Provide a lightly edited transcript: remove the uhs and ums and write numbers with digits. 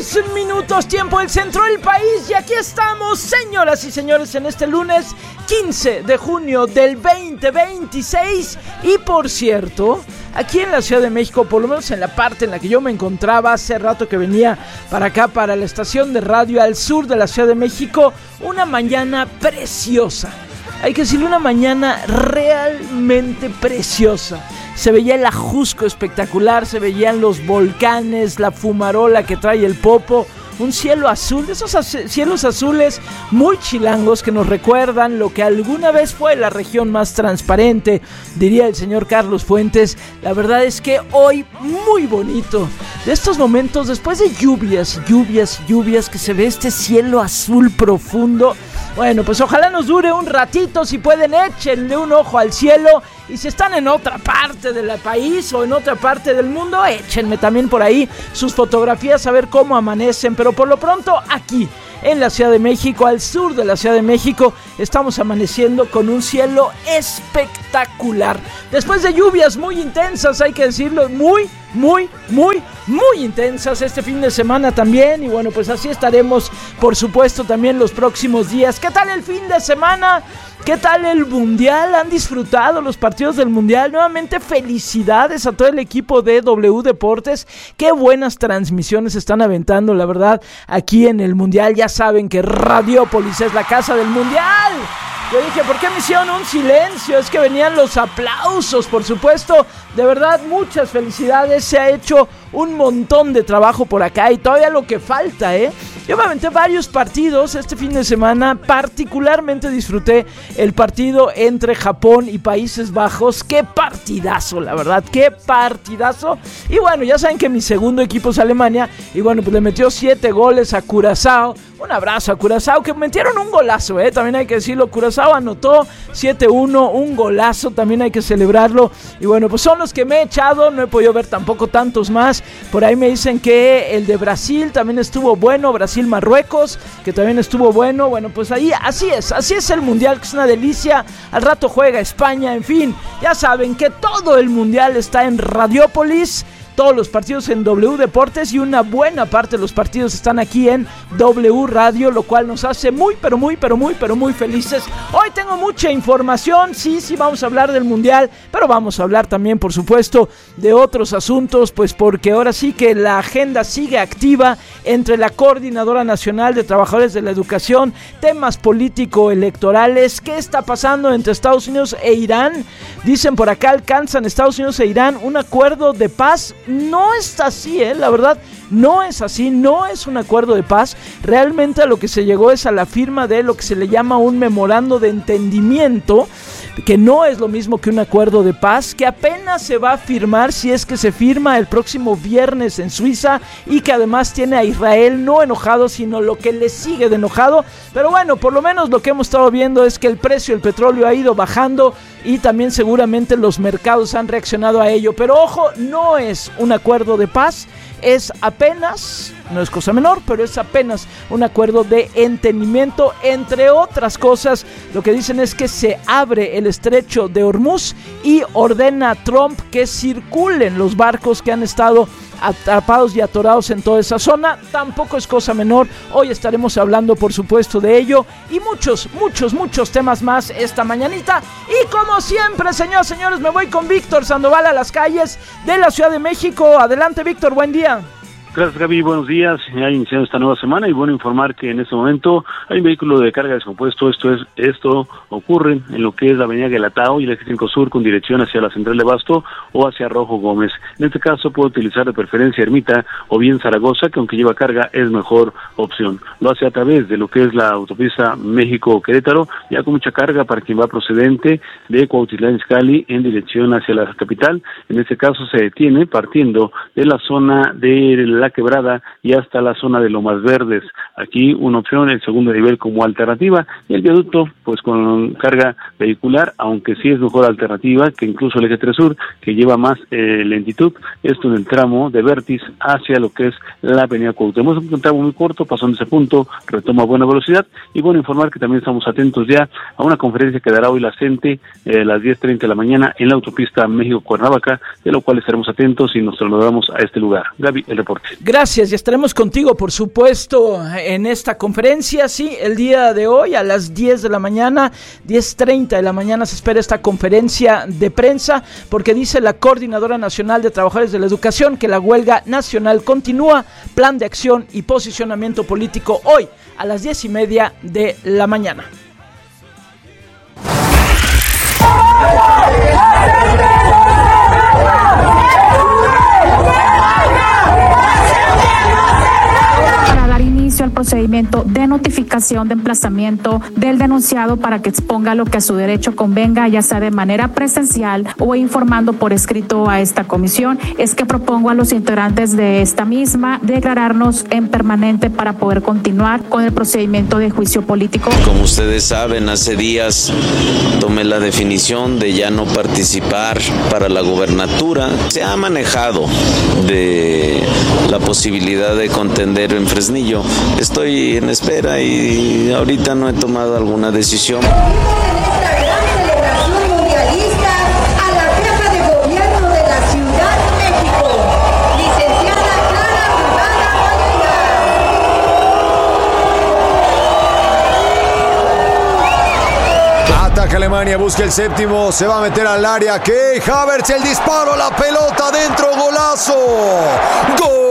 minutos, tiempo del centro del país, y aquí estamos, señoras y señores, en este lunes 15 de junio del 2026. Y por cierto, aquí en la Ciudad de México, por lo menos en la parte en la que yo me encontraba hace rato que venía para acá, para la estación de radio al sur de la Ciudad de México, una mañana preciosa. Hay que decirle, una mañana realmente preciosa. Se veía el ajusco espectacular, se veían los volcanes, la fumarola que trae el Popo, un cielo azul, de esos cielos azules muy chilangos que nos recuerdan lo que alguna vez fue la región más transparente, diría el señor Carlos Fuentes. La verdad es que hoy muy bonito, de estos momentos después de lluvias, que se ve este cielo azul profundo. Bueno, pues ojalá nos dure un ratito. Si pueden, échenle un ojo al cielo. Y si están en otra parte del país o en otra parte del mundo, échenme también por ahí sus fotografías a ver cómo amanecen. Pero por lo pronto, aquí en la Ciudad de México, al sur de la Ciudad de México, estamos amaneciendo con un cielo espectacular. Después de lluvias muy intensas, hay que decirlo, muy intensas este fin de semana también. Y bueno, pues así estaremos, por supuesto, también los próximos días. ¿Qué tal el fin de semana? ¿Qué tal el Mundial? ¿Han disfrutado los partidos del Mundial? Nuevamente felicidades a todo el equipo de W Deportes. Qué buenas transmisiones están aventando, la verdad, aquí en el Mundial. Ya saben que Radiópolis es la casa del Mundial. Yo dije, ¿por qué me hicieron un silencio? Es que venían los aplausos, por supuesto. De verdad, muchas felicidades. Se ha hecho un montón de trabajo por acá y todavía lo que falta, Yo me aventé varios partidos este fin de semana. Particularmente disfruté el partido entre Japón y Países Bajos. ¡Qué partidazo, la verdad! ¡Qué partidazo! Y bueno, ya saben que mi segundo equipo es Alemania. Y bueno, pues le metió 7 goles a Curazao. Un abrazo a Curazao, que metieron un golazo, también hay que decirlo. Curazao anotó 7-1, un golazo, también hay que celebrarlo. Y bueno, pues son los que me he echado, no he podido ver tampoco tantos más. Por ahí me dicen que el de Brasil también estuvo bueno, Brasil-Marruecos, que también estuvo bueno. Bueno, pues ahí, así es el Mundial, que es una delicia. Al rato juega España, en fin, ya saben que todo el Mundial está en Radiópolis. Todos los partidos en W Deportes y una buena parte de los partidos están aquí en W Radio, lo cual nos hace muy felices. Hoy tengo mucha información, sí, vamos a hablar del Mundial, pero vamos a hablar también, por supuesto, de otros asuntos, pues porque ahora sí que la agenda sigue activa entre la Coordinadora Nacional de Trabajadores de la Educación, temas político-electorales. ¿Qué está pasando entre Estados Unidos e Irán? Dicen por acá, alcanzan Estados Unidos e Irán un acuerdo de paz. No está así, la verdad, no es así, no es un acuerdo de paz. Realmente a lo que se llegó es a la firma de lo que se le llama un memorando de entendimiento, que no es lo mismo que un acuerdo de paz, que apenas se va a firmar, si es que se firma, el próximo viernes en Suiza, y que además tiene a Israel no enojado, sino lo que le sigue de enojado. Pero bueno, por lo menos lo que hemos estado viendo es que el precio del petróleo ha ido bajando y también seguramente los mercados han reaccionado a ello. Pero ojo, no es un acuerdo de paz, es apenas, no es cosa menor, pero es apenas un acuerdo de entendimiento. Entre otras cosas, lo que dicen es que se abre el estrecho de Hormuz y ordena a Trump que circulen los barcos que han estado atrapados y atorados en toda esa zona. Tampoco es cosa menor. Hoy estaremos hablando, por supuesto, de ello y muchos temas más esta mañanita. Y como siempre, señores, me voy con Víctor Sandoval a las calles de la Ciudad de México. Adelante, Víctor, buen día. Gracias, Gaby, buenos días. Ya iniciando esta nueva semana y bueno informar que en este momento hay un vehículo de carga descompuesto. Esto ocurre en lo que es la avenida Guelatao y el eje 5 Sur con dirección hacia la Central de Abasto o hacia Rojo Gómez. En este caso puede utilizar de preferencia Ermita o bien Zaragoza, que aunque lleva carga es mejor opción. Lo hace a través de lo que es la autopista México-Querétaro, ya con mucha carga para quien va procedente de Cuautitlán Izcalli en dirección hacia la capital. En este caso se detiene partiendo de la zona de La Quebrada y hasta la zona de Lomas Verdes. Aquí una opción, el segundo nivel como alternativa, y el viaducto pues con carga vehicular, aunque sí es mejor alternativa que incluso el eje 3 Sur, que lleva más lentitud, esto en el tramo de Vértiz hacia lo que es la avenida Cuauhtémoc. Es un tramo muy corto, pasando ese punto, retoma buena velocidad, y bueno, informar que también estamos atentos ya a una conferencia que dará hoy la CENTE a las 10:30 de la mañana en la autopista México-Cuernavaca, de lo cual estaremos atentos y nos trasladamos a este lugar. Gaby, el reporte. Gracias, y estaremos contigo, por supuesto, en esta conferencia. Sí, el día de hoy a las 10 de la mañana, 10:30 de la mañana se espera esta conferencia de prensa, porque dice la Coordinadora Nacional de Trabajadores de la Educación que la huelga nacional continúa, plan de acción y posicionamiento político hoy a las 10:30 de la mañana. Al procedimiento de notificación de emplazamiento del denunciado para que exponga lo que a su derecho convenga, ya sea de manera presencial o informando por escrito a esta comisión, es que propongo a los integrantes de esta misma declararnos en permanente para poder continuar con el procedimiento de juicio político. Como ustedes saben, hace días tomé la definición de ya no participar para la gobernatura. Se ha manejado de la posibilidad de contender en Fresnillo. Estoy en espera y ahorita no he tomado alguna decisión. En esta gran celebración mundialista a la jefa de gobierno de la Ciudad de México, licenciada Clara Brugada. Ataca Alemania, busca el séptimo, se va a meter al área. Keylor Havertz, el disparo, la pelota dentro, golazo. ¡Gol!